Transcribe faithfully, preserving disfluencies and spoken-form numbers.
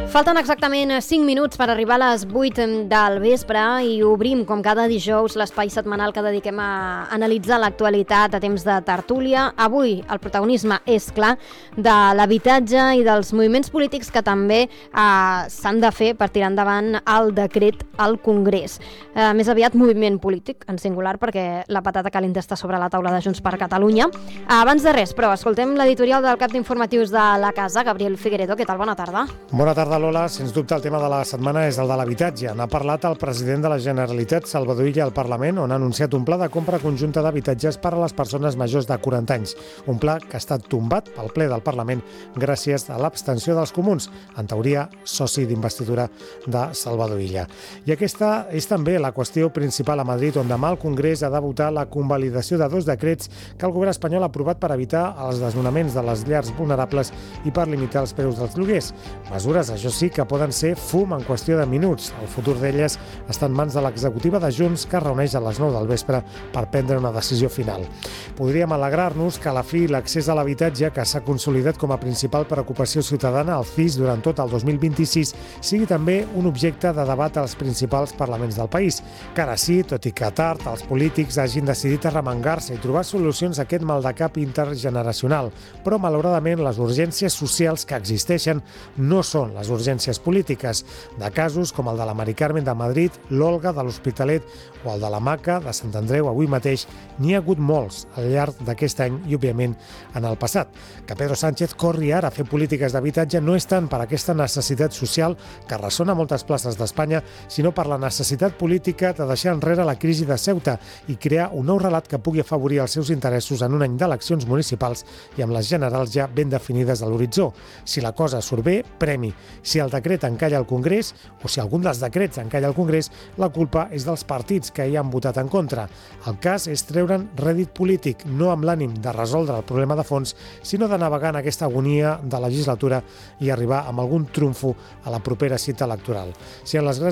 Falten exactament cinc minuts per arribar a les vuit del vespre i obrim, com cada dijous, l'espai setmanal que dediquem a analitzar l'actualitat a temps de tertúlia. Avui el protagonisme és clar de l'habitatge i dels moviments polítics que també eh, s'han de fer per tirar endavant el decret al Congrés. Eh, més aviat moviment polític, en singular, perquè la patata calenta està sobre la taula de Junts per Catalunya. Eh, abans de res, però, escoltem l'editorial del cap d'informatius de la casa, Gabriel Figueredo. Què tal? Bona tarda. Bona tarda, Lola. Sens dubte el tema de la setmana és el de l'habitatge. N'ha parlat el president de la Generalitat, Salvador Illa, al Parlament, on ha anunciat un pla de compra conjunta d'habitatges per a les persones majors de quaranta anys. Un pla que ha estat tombat pel ple del Parlament gràcies a l'abstenció dels comuns, en teoria soci d'investidura de Salvador Illa. I aquesta és també la qüestió principal a Madrid, on demà el Congrés ha de votar la convalidació de dos decrets que el govern espanyol ha aprovat per evitar els desnonaments de les llars vulnerables i per limitar els preus dels lloguers. Mesures, això sí, que poden ser fum en qüestió de minuts. El futur d'elles està en mans de l'executiva de Junts, que es reuneix a les nou del vespre per prendre una decisió final. Podríem alegrar-nos que a la fi l'accés a l'habitatge, que s'ha consolidat com a principal preocupació ciutadana al C I S durant tot el dos mil vint-i-sis, sigui també un objecte de debat als principals parlaments del país. Que ara sí, tot i que tard, els polítics hagin decidit arremangar-se i trobar solucions a aquest maldecap intergeneracional. Però, malauradament, les urgències socials que existeixen no són les urgències polítiques. De casos com el de la Mari Carmen de Madrid, l'Olga de l'Hospitalet o el de la Maca de Sant Andreu avui mateix, n'hi ha hagut molts al llarg d'aquest any i, òbviament, en el passat. Que Pedro Sánchez corri ara a fer polítiques d'habitatge no és tant per aquesta necessitat social que ressona a moltes places d'Espanya, sinó per la necessitat política de deixar enrere la crisi de Ceuta i crear un nou relat que pugui afavorir els seus interessos en un any d'eleccions municipals i amb les generals ja ben definides a l'horitzó. Si la cosa surt bé, premi. Si el decret encalla al Congrés, o si algun dels decrets encalla al Congrés, la culpa és dels partits que hi han votat en contra. El cas és treure'n rèdit polític, no amb l'ànim de resoldre el problema de fons, sinó de navegar en aquesta agonia de legislatura i arribar amb algun trumfo a la propera cita electoral. Si en les grans